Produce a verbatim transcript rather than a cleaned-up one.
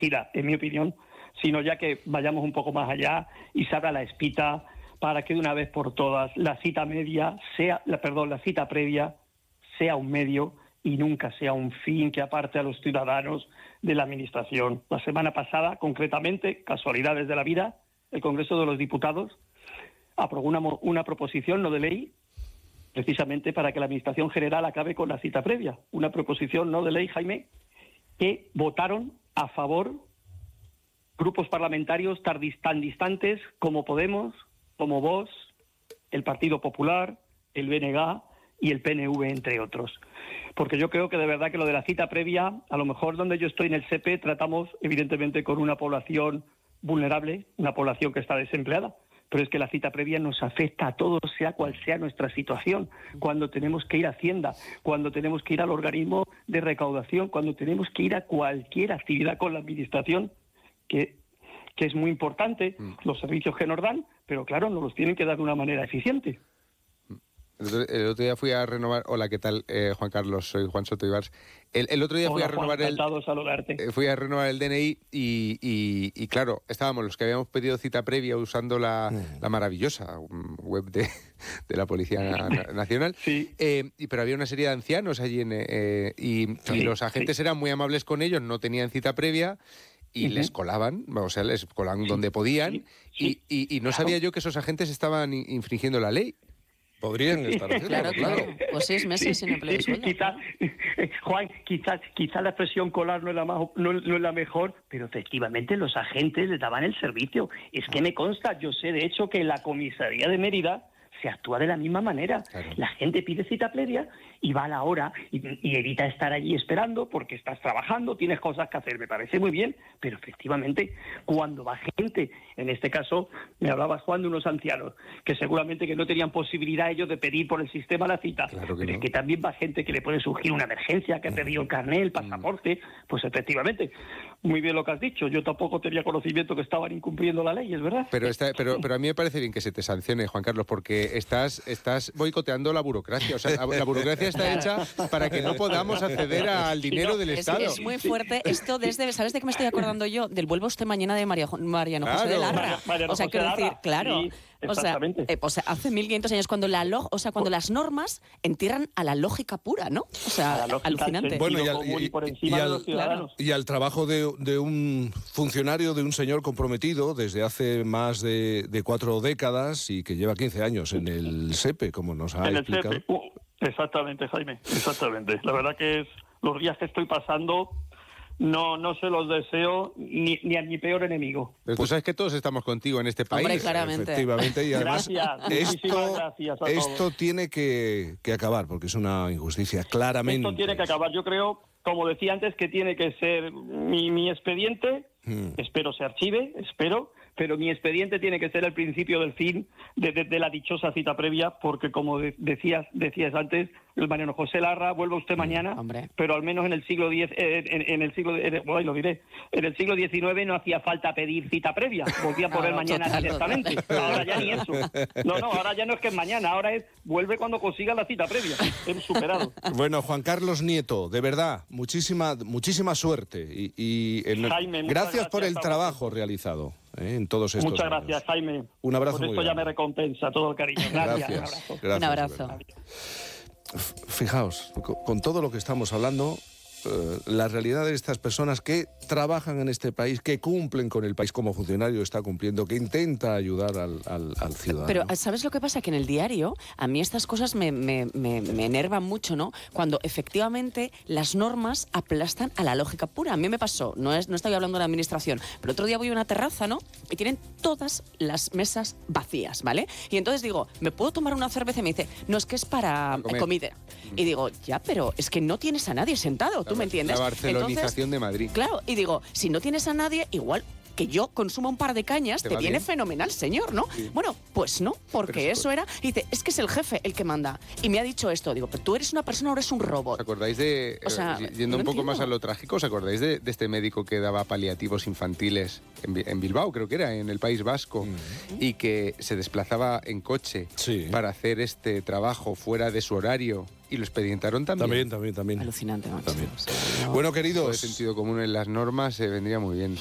en mi opinión, sino ya que vayamos un poco más allá y se abra la espita para que de una vez por todas la cita media sea, la, perdón, la cita previa sea un medio y nunca sea un fin que aparte a los ciudadanos de la administración. La semana pasada, concretamente, casualidades de la vida, el Congreso de los Diputados aprobó una, una proposición no de ley precisamente para que la Administración General acabe con la cita previa. Una proposición no de ley, Jaime, que votaron a favor grupos parlamentarios tan distantes como Podemos, como Vox, el Partido Popular, el B N G y el P N V, entre otros. Porque yo creo que de verdad que lo de la cita previa, a lo mejor donde yo estoy en el S E P E, tratamos evidentemente con una población vulnerable, una población que está desempleada, pero es que la cita previa nos afecta a todos, sea cual sea nuestra situación, cuando tenemos que ir a Hacienda, cuando tenemos que ir al organismo de recaudación, cuando tenemos que ir a cualquier actividad con la administración, que, que es muy importante, mm. los servicios que nos dan, pero claro, nos los tienen que dar de una manera eficiente. El, el otro día fui a renovar... Hola, ¿qué tal, eh, Juan Carlos? Soy Juan Soto Ibars. El, el otro día Hola, fui a renovar Juan, el... encantado saludarte. Eh, fui a renovar el D N I y, y, y claro, estábamos los que habíamos pedido cita previa usando la, mm. la maravillosa web de, de la Policía Nacional, sí. eh, y, pero había una serie de ancianos allí en, eh, y, sí, y los agentes sí. eran muy amables con ellos, no tenían cita previa y uh-huh. les colaban, o sea, les colaban sí. donde podían sí. Sí. Y, y, y no claro. sabía yo que esos agentes estaban infringiendo la ley. Podrían estar haciendo, claro, claro. Pues seis meses sí, sin empleo de sueldo. Quizás, Juan, quizás quizá la expresión colar no es la más, no, no es la mejor, pero efectivamente los agentes les daban el servicio. Es que me consta, yo sé de hecho que en la comisaría de Mérida se actúa de la misma manera. Claro. La gente pide cita previa y va a la hora y, y evita estar allí esperando porque estás trabajando, tienes cosas que hacer, me parece muy bien, pero efectivamente cuando va gente, en este caso me hablabas, Juan, de unos ancianos que seguramente que no tenían posibilidad ellos de pedir por el sistema la cita, claro que pero no. es que también va gente que le puede surgir una emergencia, que ha perdido el carnet, el pasaporte, pues efectivamente, muy bien lo que has dicho, yo tampoco tenía conocimiento que estaban incumpliendo la ley, es verdad. Pero, está, pero, pero a mí me parece bien que se te sancione, Juan Carlos, porque estás, estás boicoteando la burocracia. O sea, la, la burocracia está hecha para que no podamos acceder al dinero del es, Estado. Es muy fuerte. Esto desde, ¿sabes de qué me estoy acordando yo? Del vuelva usted mañana de María, Mariano José claro. de Larra. Mariano o sea, José quiero decir, Larra. claro. Sí. O sea, eh, o sea, hace mil quinientos años, cuando la lo, o sea, cuando las normas entierran a la lógica pura, ¿no? O sea, alucinante. Bueno, y al, y, y, y, al, claro. y al trabajo de, de un funcionario, de un señor comprometido desde hace más de, de cuatro décadas y que lleva quince años en el S E P E, como nos ha en explicado. El S E P E. Uh, exactamente, Jaime, exactamente. La verdad que es los días que estoy pasando... No, no se los deseo ni, ni a mi peor enemigo. Pero tú sabes que todos estamos contigo en este país. Hombre, claramente. Efectivamente, y además gracias, esto, gracias a esto todos. tiene que, que acabar, porque es una injusticia, claramente. Esto tiene que acabar. Yo creo, como decía antes, que tiene que ser mi, mi expediente, hmm. espero se archive, espero, pero mi expediente tiene que ser el principio del fin de, de, de la dichosa cita previa, porque como de, decías, decías antes, el Mariano José Larra, vuelva usted mañana, Hombre. pero al menos en el siglo diez, eh, en, en el siglo, eh, bueno, lo diré, en el siglo diecinueve no hacía falta pedir cita previa, podía por él mañana total, directamente. Total. Ahora ya ni eso. No, no, ahora ya no es que es mañana, ahora es vuelve cuando consiga la cita previa. Hemos superado. Bueno, Juan Carlos Nieto, de verdad, muchísima, muchísima suerte y, y en, Jaime, gracias, gracias por el Jaime. trabajo realizado. ¿eh? En todos estos Muchas años. gracias, Jaime. Un abrazo por muy esto grande. ya me recompensa todo el cariño. Gracias. Gracias. Un abrazo. Gracias, un abrazo. Fijaos, con todo lo que estamos hablando, eh, la realidad de estas personas que trabajan en este país, que cumplen con el país como funcionario está cumpliendo, que intenta ayudar al, al, al ciudadano. Pero ¿sabes lo que pasa? Que en el diario a mí estas cosas me, me, me, me enervan mucho, ¿no? Cuando efectivamente las normas aplastan a la lógica pura. A mí me pasó, no, es, no estoy hablando de la administración, pero otro día voy a una terraza, ¿no? Y tienen todas las mesas vacías, ¿vale? Y entonces digo, ¿me puedo tomar una cerveza? Y me dice, no, es que es para comida. Y digo, ya, pero es que no tienes a nadie sentado, ¿tú me entiendes? La barcelonización entonces, de Madrid. Claro, y digo, si no tienes a nadie, igual que yo consuma un par de cañas, te, te viene bien. Fenomenal, señor, ¿no? Sí. Bueno, pues no, porque pero eso era... Y dice, es que es el jefe el que manda. Y me ha dicho esto, digo, pero tú eres una persona, ahora eres un robot. ¿Os acordáis de... O sea, eh, yendo no un poco entiendo. Más a lo trágico, ¿os acordáis de, de este médico que daba paliativos infantiles en, en Bilbao, creo que era, en el País Vasco, mm. y que se desplazaba en coche sí. para hacer este trabajo fuera de su horario? y lo expedientaron también. También, también, también. Alucinante, macho. También. O sea, no... Bueno, queridos. El sentido común en las normas se vendría muy bien.